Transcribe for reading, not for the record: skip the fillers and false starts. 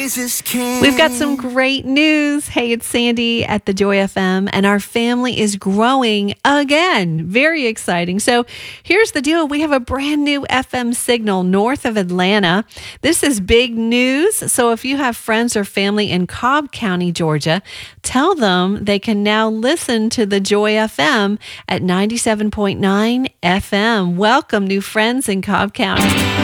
Jesus came. We've got some great news. Hey, it's Sandy at the Joy FM, and our family is growing again. Very exciting. So here's the deal. We have a brand new FM signal north of Atlanta. This is big news. So if you have friends or family in Cobb County, Georgia, tell them they can now listen to the Joy FM at 97.9 FM. Welcome, new friends in Cobb County.